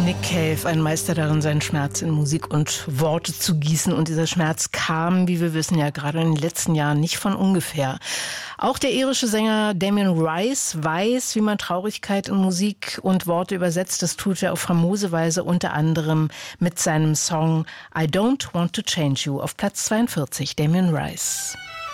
Nick Cave, ein Meister darin, seinen Schmerz in Musik und Worte zu gießen. Und dieser Schmerz kam, wie wir wissen, ja gerade in den letzten Jahren nicht von ungefähr. Auch der irische Sänger Damien Rice weiß, wie man Traurigkeit in Musik und Worte übersetzt. Das tut er auf famose Weise, unter anderem mit seinem Song I Don't Want to Change You auf Platz 42, Damien Rice.